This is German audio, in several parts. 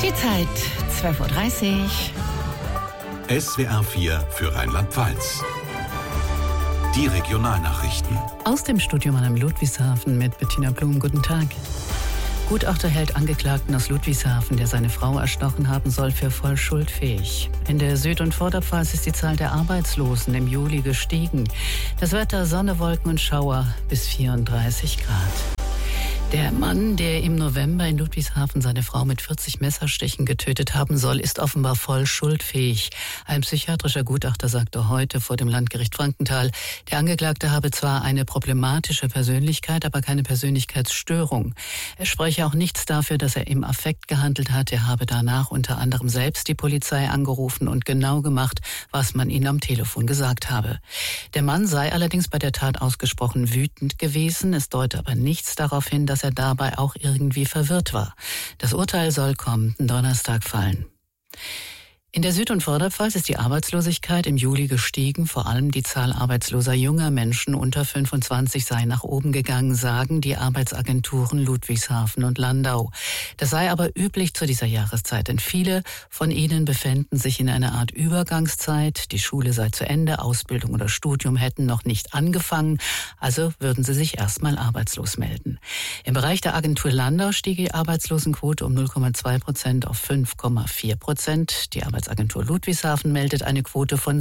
Die Zeit 12.30 Uhr. SWR 4 für Rheinland-Pfalz. Die Regionalnachrichten. Aus dem Studio Mannheim Ludwigshafen mit Bettina Blum. Guten Tag. Gutachter hält Angeklagten aus Ludwigshafen, der seine Frau erstochen haben soll, für voll schuldfähig. In der Süd- und Vorderpfalz ist die Zahl der Arbeitslosen im Juli gestiegen. Das Wetter: Sonne, Wolken und Schauer bis 34 Grad. Der Mann, der im November in Ludwigshafen seine Frau mit 40 Messerstichen getötet haben soll, ist offenbar voll schuldfähig. Ein psychiatrischer Gutachter sagte heute vor dem Landgericht Frankenthal, der Angeklagte habe zwar eine problematische Persönlichkeit, aber keine Persönlichkeitsstörung. Es spreche auch nichts dafür, dass er im Affekt gehandelt hat. Er habe danach unter anderem selbst die Polizei angerufen und genau gemacht, was man ihm am Telefon gesagt habe. Der Mann sei allerdings bei der Tat ausgesprochen wütend gewesen. Es deute aber nichts darauf hin, dass er dabei auch irgendwie verwirrt war. Das Urteil soll kommenden Donnerstag fallen. In der Süd- und Vorderpfalz ist die Arbeitslosigkeit im Juli gestiegen. Vor allem die Zahl arbeitsloser junger Menschen unter 25 sei nach oben gegangen, sagen die Arbeitsagenturen Ludwigshafen und Landau. Das sei aber üblich zu dieser Jahreszeit, denn viele von ihnen befänden sich in einer Art Übergangszeit. Die Schule sei zu Ende, Ausbildung oder Studium hätten noch nicht angefangen, also würden sie sich erstmal arbeitslos melden. Im Bereich der Agentur Landau stieg die Arbeitslosenquote um 0,2% auf 5,4%. Die Arbeitsagentur Ludwigshafen meldet eine Quote von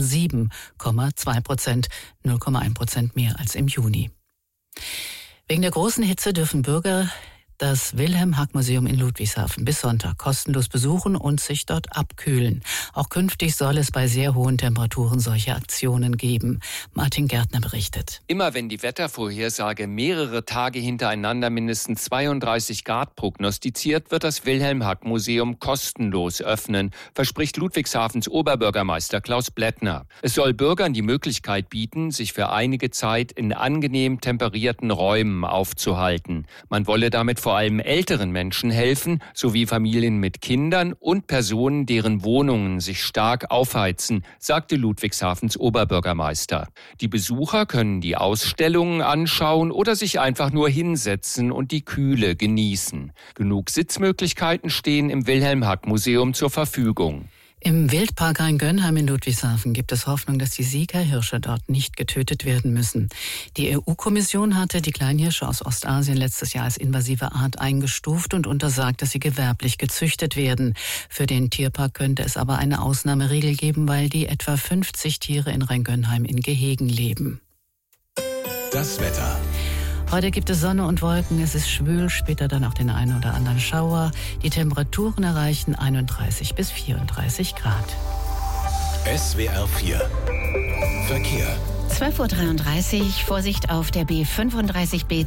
7,2%, 0,1% mehr als im Juni. Wegen der großen Hitze dürfen Bürger das Wilhelm-Hack-Museum in Ludwigshafen bis Sonntag kostenlos besuchen und sich dort abkühlen. Auch künftig soll es bei sehr hohen Temperaturen solche Aktionen geben. Martin Gärtner berichtet. Immer wenn die Wettervorhersage mehrere Tage hintereinander mindestens 32 Grad prognostiziert, wird das Wilhelm-Hack-Museum kostenlos öffnen, verspricht Ludwigshafens Oberbürgermeister Klaus Blättner. Es soll Bürgern die Möglichkeit bieten, sich für einige Zeit in angenehm temperierten Räumen aufzuhalten. Man wolle damit vor allem älteren Menschen helfen, sowie Familien mit Kindern und Personen, deren Wohnungen sich stark aufheizen, sagte Ludwigshafens Oberbürgermeister. Die Besucher können die Ausstellungen anschauen oder sich einfach nur hinsetzen und die Kühle genießen. Genug Sitzmöglichkeiten stehen im Wilhelm-Hack-Museum zur Verfügung. Im Wildpark Rheingönheim in Ludwigshafen gibt es Hoffnung, dass die Sika-Hirsche dort nicht getötet werden müssen. Die EU-Kommission hatte die Kleinhirsche aus Ostasien letztes Jahr als invasive Art eingestuft und untersagt, dass sie gewerblich gezüchtet werden. Für den Tierpark könnte es aber eine Ausnahmeregel geben, weil die etwa 50 Tiere in Rheingönheim in Gehegen leben. Das Wetter. Heute gibt es Sonne und Wolken, es ist schwül, später dann auch den einen oder anderen Schauer. Die Temperaturen erreichen 31 bis 34 Grad. SWR 4 Verkehr. 12.33 Uhr, Vorsicht auf der B35B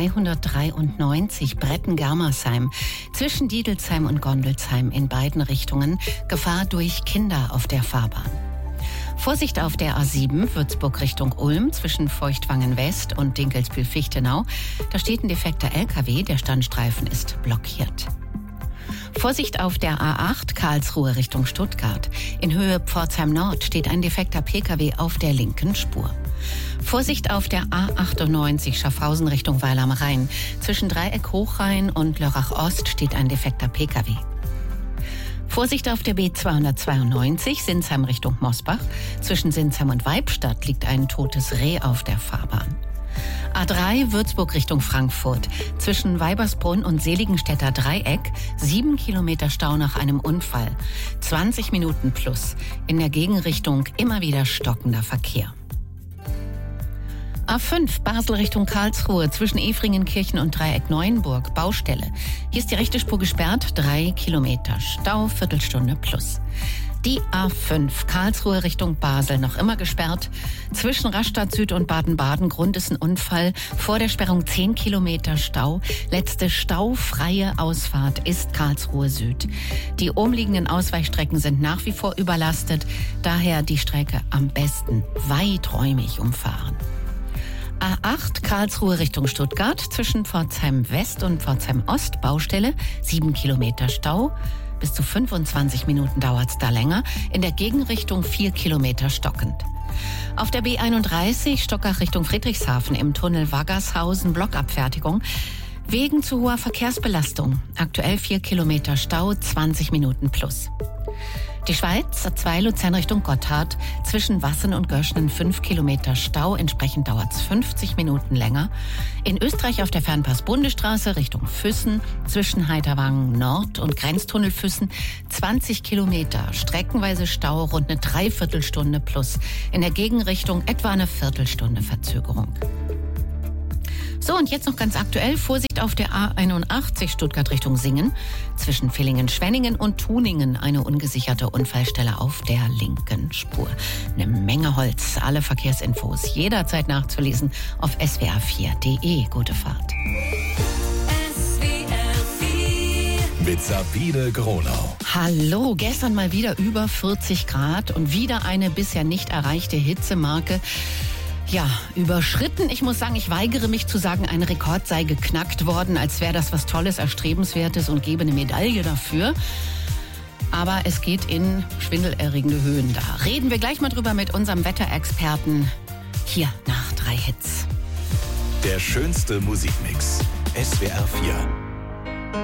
293 Bretten-Germersheim. Zwischen Diedelsheim und Gondelsheim in beiden Richtungen. Gefahr durch Kinder auf der Fahrbahn. Vorsicht auf der A7 Würzburg Richtung Ulm zwischen Feuchtwangen West und Dinkelsbühl-Fichtenau. Da steht ein defekter LKW, der Standstreifen ist blockiert. Vorsicht auf der A8 Karlsruhe Richtung Stuttgart. In Höhe Pforzheim Nord steht ein defekter PKW auf der linken Spur. Vorsicht auf der A98 Schaffhausen Richtung Weil am Rhein. Zwischen Dreieck Hochrhein und Lörrach Ost steht ein defekter PKW. Vorsicht auf der B292 Sinsheim Richtung Mosbach. Zwischen Sinsheim und Weibstadt liegt ein totes Reh auf der Fahrbahn. A3 Würzburg Richtung Frankfurt. Zwischen Weibersbrunn und Seligenstädter Dreieck 7 Kilometer Stau nach einem Unfall. 20 Minuten plus. In der Gegenrichtung immer wieder stockender Verkehr. A5 Basel Richtung Karlsruhe zwischen Efringenkirchen und Dreieck Neuenburg, Baustelle. Hier ist die rechte Spur gesperrt, 3 Kilometer Stau, Viertelstunde plus. Die A5 Karlsruhe Richtung Basel noch immer gesperrt. Zwischen Rastatt Süd und Baden-Baden Grund ist ein Unfall. Vor der Sperrung 10 Kilometer Stau. Letzte staufreie Ausfahrt ist Karlsruhe Süd. Die umliegenden Ausweichstrecken sind nach wie vor überlastet. Daher die Strecke am besten weiträumig umfahren. A8 Karlsruhe Richtung Stuttgart zwischen Pforzheim West und Pforzheim Ost Baustelle, 7 Kilometer Stau. Bis zu 25 Minuten dauert es da länger. In der Gegenrichtung 4 Kilometer stockend. Auf der B31 Stockach Richtung Friedrichshafen im Tunnel Waggershausen Blockabfertigung. Wegen zu hoher Verkehrsbelastung. Aktuell 4 Kilometer Stau, 20 Minuten plus. Die Schweiz, A2 Luzern Richtung Gotthard, zwischen Wassen und Göschnen 5 Kilometer Stau, entsprechend dauert es 50 Minuten länger. In Österreich auf der Fernpass-Bundesstraße Richtung Füssen, zwischen Heiterwangen Nord und Grenztunnel Füssen 20 Kilometer, streckenweise Stau, rund eine Dreiviertelstunde plus. In der Gegenrichtung etwa eine Viertelstunde Verzögerung. So, und jetzt noch ganz aktuell, Vorsicht auf der A81 Stuttgart Richtung Singen. Zwischen Villingen-Schwenningen und Tuningen eine ungesicherte Unfallstelle auf der linken Spur. Eine Menge Holz, alle Verkehrsinfos jederzeit nachzulesen auf swr4.de. Gute Fahrt. Mit Sabine Gronau. Hallo, gestern mal wieder über 40 Grad und wieder eine bisher nicht erreichte Hitzemarke. Ja, überschritten. Ich muss sagen, ich weigere mich zu sagen, ein Rekord sei geknackt worden, als wäre das was Tolles, Erstrebenswertes und gebe eine Medaille dafür. Aber es geht in schwindelerregende Höhen da. Reden wir gleich mal drüber mit unserem Wetterexperten. Hier nach 3 Hits. Der schönste Musikmix. SWR 4.